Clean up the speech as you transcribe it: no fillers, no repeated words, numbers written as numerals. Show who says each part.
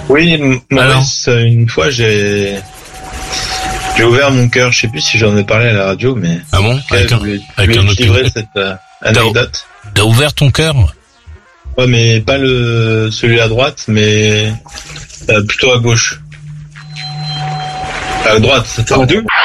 Speaker 1: Oui, Maurice, une fois j'ai ouvert mon cœur. Je sais plus si j'en ai parlé à la radio, mais
Speaker 2: ah bon,
Speaker 1: avec un autre livrer cette anecdote.
Speaker 2: T'as ouvert ton cœur?
Speaker 1: Ouais, mais pas celui à droite, mais plutôt à gauche. À droite, c'est pas.